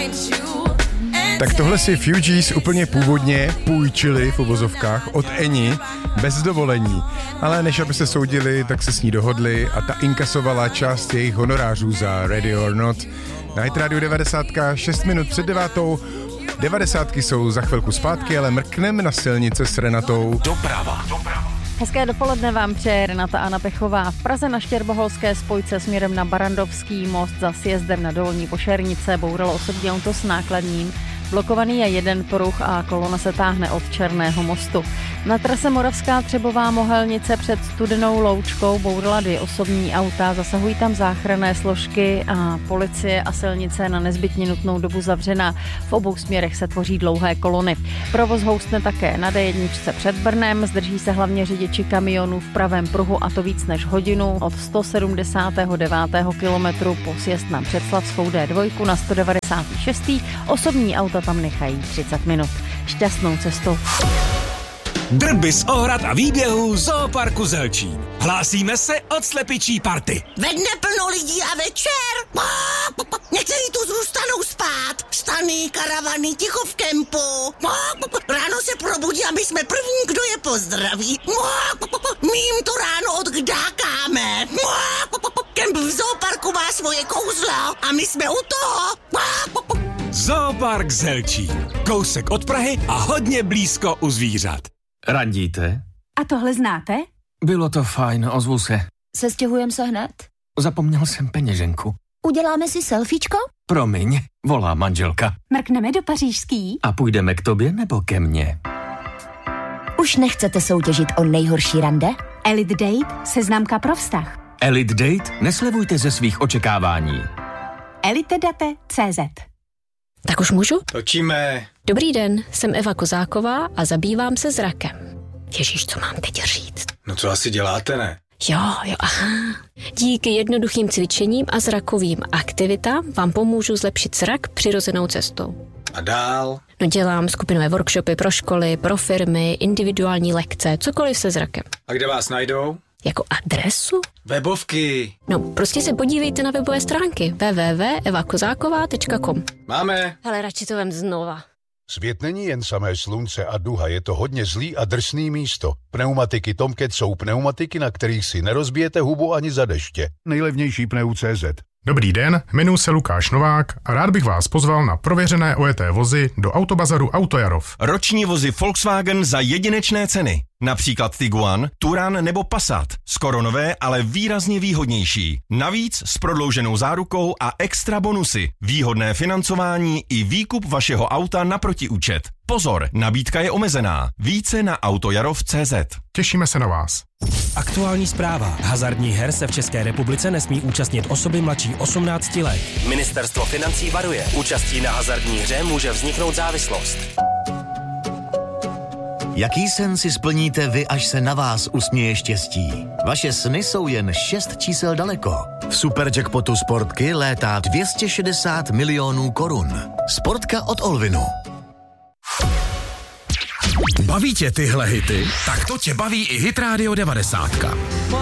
Tak tohle si Fugees úplně původně půjčili v uvozovkách od Eni bez dovolení. Ale než aby se soudili, tak se s ní dohodli a ta inkasovala část jejich honorářů za Ready or Not. Na Hit Radio 90, 6 minut před 9. 90 jsou za chvilku zpátky, ale mrkneme na silnice s Renatou. Doprava. Hezké dopoledne vám přeje Renata Anna Pechová. V Praze na Štěrboholské spojce směrem na Barandovský most za sjezdem na Dolní Pošernice bouralo osobní auto s nákladním. Blokovaný je jeden pruh a kolona se táhne od Černého mostu. Na trase Moravská Třebová Mohelnice před Studenou Loučkou bourala 2 osobní auta, zasahují tam záchranné složky a policie a silnice na nezbytně nutnou dobu zavřená. V obou směrech se tvoří dlouhé kolony. Provoz houstne také na D1 před Brnem, zdrží se hlavně řidiči kamionů v pravém pruhu a to víc než hodinu od 179. kilometru po sjezd na Břeclavskou D2 na 196. Osobní auta tam nechají 30 minut. Šťastnou cestou. Drby z ohrad a výběhů Zooparku Zelčín. Hlásíme se od slepičí party. Ve dne plno lidí a večer. Někteří tu zůstanou spát. Stany, karavany, ticho v kempu. Ráno se probudí a my jsme první, kdo je pozdraví. My jim to ráno odkdákáme. Kemp v Zooparku má svoje kouzlo a my jsme u toho. Zoopark Zelčín. Kousek od Prahy a hodně blízko u zvířat. Randíte? A tohle znáte? Bylo to fajn, ozvu se. Sestěhujeme se hned? Zapomněl jsem peněženku. Uděláme si selfiečko? Promiň, volá manželka. Mrkneme do pařížský? A půjdeme k tobě nebo ke mně? Už nechcete soutěžit o nejhorší rande? Elite Date, seznamka pro vztah. Elite Date? Neslevujte ze svých očekávání. elitedate.cz. Tak už můžu? Točíme. Dobrý den, jsem Eva Kozáková a zabývám se zrakem. Ježíš, co mám teď říct? No co asi děláte, ne? Jo, aha. Díky jednoduchým cvičením a zrakovým aktivitám vám pomůžu zlepšit zrak přirozenou cestou. A dál? No dělám skupinové workshopy pro školy, pro firmy, individuální lekce, cokoliv se zrakem. A kde vás najdou? Jako adresu? Webovky. No, prostě se podívejte na webové stránky www.evakozáková.com. Máme. Hele, radši to vem znova. Svět není jen samé slunce a duha, je to hodně zlý a drsný místo. Pneumatiky Tomcat jsou pneumatiky, na kterých si nerozbijete hubu ani za deště. Nejlevnější pneu.cz. Dobrý den, jmenuji se Lukáš Novák a rád bych vás pozval na prověřené ojeté vozy do Autobazaru Autojarov. Roční vozy Volkswagen za jedinečné ceny. Například Tiguan, Touran nebo Passat. Skoro nové, ale výrazně výhodnější. Navíc s prodlouženou zárukou a extra bonusy. Výhodné financování i výkup vašeho auta na protiúčet. Pozor, nabídka je omezená. Více na autojarov.cz. Těšíme se na vás. Aktuální zpráva. Hazardních her se v České republice nesmí účastnit osoby mladší 18 let. Ministerstvo financí varuje. Účastí na hazardní hře může vzniknout závislost. Jaký sen si splníte vy, až se na vás usměje štěstí? Vaše sny jsou jen 6 čísel daleko. V Superjackpotu Sportky létá 260 milionů korun. Sportka od Olvinu. Baví tě tyhle hity? Tak to tě baví i Hit Radio 90.